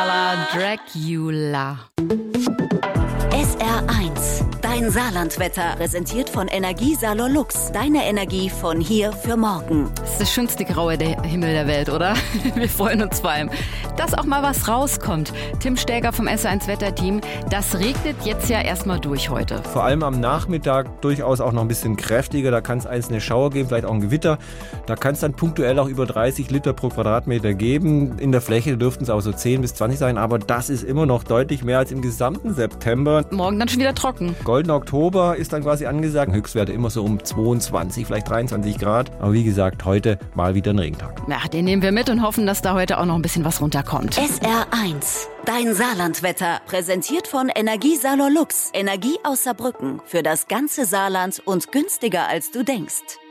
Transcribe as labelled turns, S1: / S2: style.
S1: Lala Dracula.
S2: SR1, dein Saarlandwetter, präsentiert von Energiesalon Lux. Deine Energie von hier für morgen.
S1: Das ist der schönste graue Himmel der Welt, oder? Wir freuen uns vor allem, dass auch mal was rauskommt. Tim Stäger vom SR1 Wetterteam, das regnet jetzt ja erstmal durch heute.
S3: Vor allem am Nachmittag durchaus auch noch ein bisschen kräftiger. Da kann es einzelne Schauer geben, vielleicht auch ein Gewitter. Da kann es dann punktuell auch über 30 Liter pro Quadratmeter geben. In der Fläche dürften es auch so 10 bis 20 sein, aber das ist immer noch deutlich mehr als im gesamten September.
S1: Morgen dann schon wieder trocken.
S3: Goldener Oktober ist dann quasi angesagt. Höchstwerte immer so um 22, vielleicht 23 Grad. Aber wie gesagt, heute mal wieder ein Regentag.
S1: Ja, den nehmen wir mit und hoffen, dass da heute auch noch ein bisschen was runterkommt.
S2: SR1, dein Saarlandwetter, präsentiert von Energiesalon Lux. Energie aus Saarbrücken für das ganze Saarland und günstiger als du denkst.